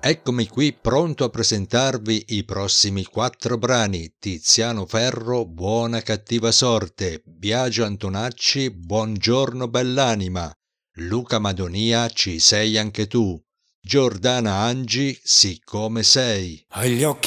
Eccomi qui pronto a presentarvi i prossimi 4 brani: Tiziano Ferro, Buona cattiva sorte, Biagio Antonacci, Buongiorno bell'anima, Luca Madonia, Ci sei anche tu, Giordana Angi, Siccome sei. Agli occhi